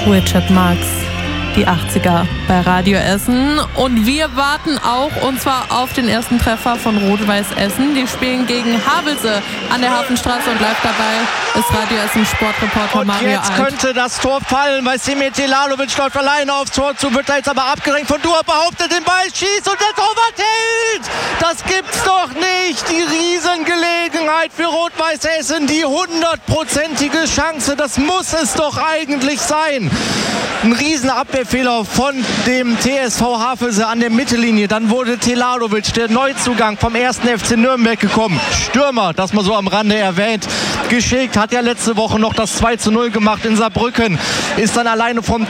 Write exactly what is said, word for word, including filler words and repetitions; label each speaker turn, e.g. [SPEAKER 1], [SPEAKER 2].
[SPEAKER 1] Richard Marx, die achtziger bei Radio Essen. Und wir warten auch, und zwar auf den ersten Treffer von Rot-Weiß Essen. Die spielen gegen Havelse an der Hafenstraße und live dabei ist Radio Essen Sportreporter
[SPEAKER 2] und
[SPEAKER 1] Mario
[SPEAKER 2] jetzt
[SPEAKER 1] Alt.
[SPEAKER 2] Könnte das Tor fallen, weil Semir Telalovic läuft alleine aufs Tor zu, wird da jetzt aber abgedrängt von Dua, behauptet den Ball, schießt und der Torwart hält! Das gibt's doch nicht! Die Riesengelegenheit für Rot-Weiß Essen, die hundertprozentige Chance, das muss es doch eigentlich sein. Ein Riesenabwehrfehler von dem T S V Havelse an der Mittellinie. Dann wurde Telalovic, der Neuzugang vom ersten F C Nürnberg, gekommen. Stürmer, das mal so am Rande erwähnt. Geschickt, hat ja letzte Woche noch das zwei zu null gemacht in Saarbrücken. Ist dann alleine vom